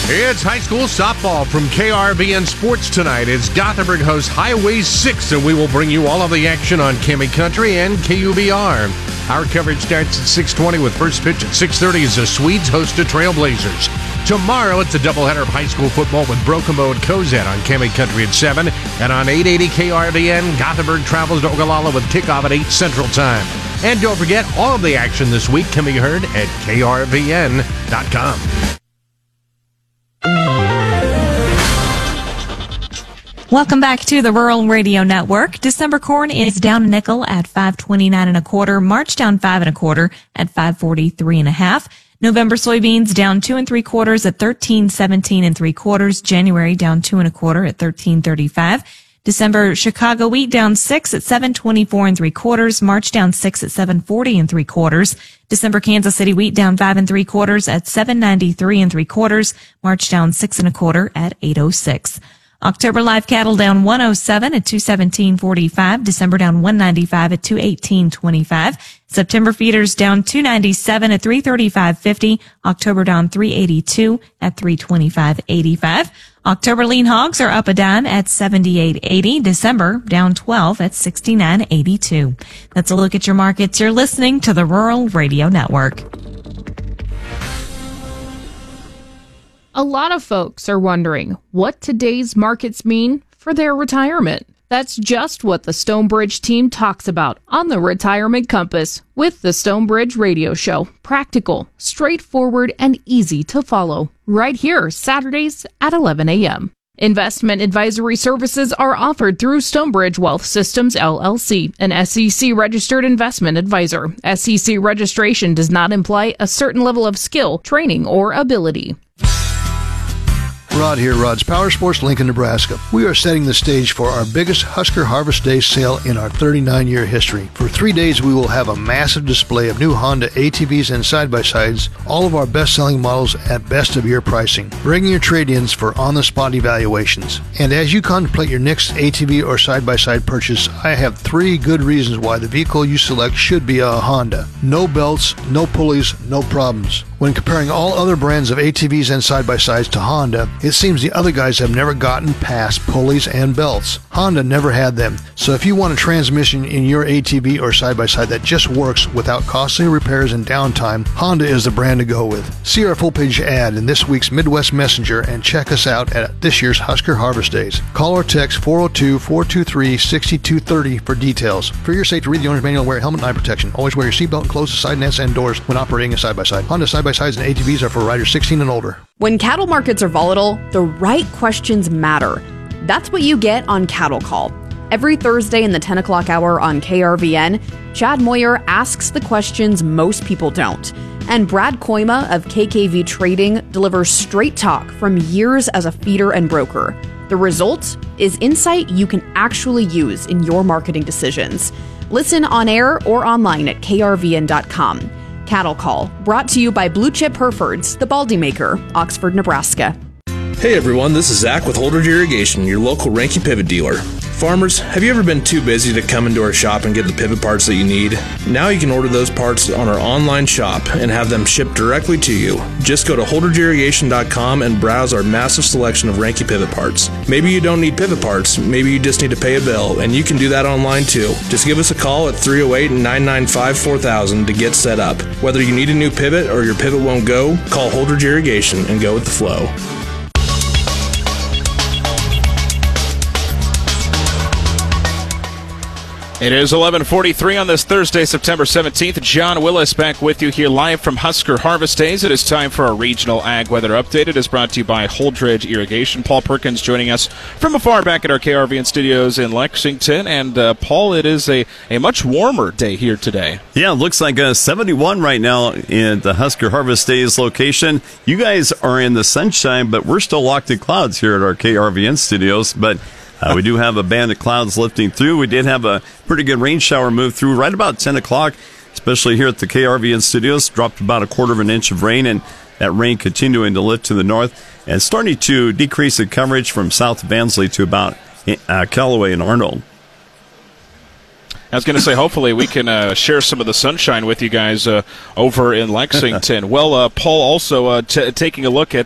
It's high school softball from KRVN Sports tonight as Gothenburg hosts Highway 6, and we will bring you all of the action on Cammy Country and KUBR. Our coverage starts at 6:20 with first pitch at 6:30 as the Swedes host the Trailblazers. Tomorrow, it's a doubleheader of high school football with Brokomo and Cozad on Cammy Country at 7, and on 880 KRVN, Gothenburg travels to Ogallala with kickoff at 8 Central Time. And don't forget, all of the action this week can be heard at krvn.com. Welcome back to the Rural Radio Network. December corn is down a nickel at $5.29 March down 5 1/4 at $5.43 1/2. November soybeans down 2 3/4 at $13.17 3/4. January down 2 1/4 at $13.35. December Chicago wheat down 6 at $7.24 3/4. March down 6 at $7.40 3/4. December Kansas City wheat down 5 3/4 at $7.93 3/4. March down 6 1/4 at $8.06. October live cattle down 107 at 217.45. December down 195 at 218.25. September feeders down 297 at 335.50. October down 382 at 325.85. October lean hogs are up a dime at 78.80. December down 12 at 69.82. That's a look at your markets. You're listening to the Rural Radio Network. A lot of folks are wondering what today's markets mean for their retirement. That's just what the Stonebridge team talks about on the Retirement Compass with the Stonebridge Radio Show. Practical, straightforward, and easy to follow. Right here, Saturdays at 11 a.m. Investment advisory services are offered through Stonebridge Wealth Systems, LLC, an SEC-registered investment advisor. SEC registration does not imply a certain level of skill, training, or ability. Rod here, Rod's Power Sports, Lincoln, Nebraska. We are setting the stage for our biggest Husker Harvest Day sale in our 39-year history. For 3 days, we will have a massive display of new Honda ATVs and side-by-sides, all of our best-selling models at best-of-year pricing. Bring your trade-ins for on-the-spot evaluations. And as you contemplate your next ATV or side-by-side purchase, I have 3 good reasons why the vehicle you select should be a Honda. No belts, no pulleys, no problems. When comparing all other brands of ATVs and side-by-sides to Honda, it seems the other guys have never gotten past pulleys and belts. Honda never had them. So if you want a transmission in your ATV or side-by-side that just works without costly repairs and downtime, Honda is the brand to go with. See our full-page ad in this week's Midwest Messenger and check us out at this year's Husker Harvest Days. Call or text 402-423-6230 for details. For your safety, read the owner's manual and wear a helmet and eye protection. Always wear your seatbelt and close the side nets and doors when operating a side-by-side. Honda side-by-sides and ATVs are for riders 16 and older. When cattle markets are volatile, the right questions matter. That's what you get on Cattle Call. Every Thursday in the 10 o'clock hour on KRVN, Chad Moyer asks the questions most people don't. And Brad Koima of KKV Trading delivers straight talk from years as a feeder and broker. The result is insight you can actually use in your marketing decisions. Listen on air or online at krvn.com. Cattle Call, brought to you by Blue Chip Herefords, the Baldy Maker, Oxford, Nebraska. Hey everyone, this is Zach with Holdridge Irrigation, your local Ranky pivot dealer. Farmers, have you ever been too busy to come into our shop and get the pivot parts that you need? Now you can order those parts on our online shop and have them shipped directly to you. Just go to holdridgeirrigation.com and browse our massive selection of Ranky pivot parts. Maybe you don't need pivot parts, maybe you just need to pay a bill, and you can do that online too. Just give us a call at 308-995-4000 to get set up. Whether you need a new pivot or your pivot won't go, call Holdridge Irrigation and go with the flow. It is 11:43 on this Thursday, September 17th. John Willis back with you here live from Husker Harvest Days. It is time for our regional ag weather update. It is brought to you by Holdridge Irrigation. Paul Perkins joining us from afar back at our KRVN studios in Lexington. And, Paul, it is a much warmer day here today. Yeah, it looks like 71 right now in the Husker Harvest Days location. You guys are in the sunshine, but we're still locked in clouds here at our KRVN studios. But we do have a band of clouds lifting through. We did have a pretty good rain shower move through right about 10 o'clock, especially here at the KRVN studios. Dropped about 1/4 inch of rain, and that rain continuing to lift to the north and starting to decrease the coverage from south of Ansley to about Callaway and Arnold. I was going to say, hopefully we can share some of the sunshine with you guys over in Lexington. Well, Paul, also taking a look at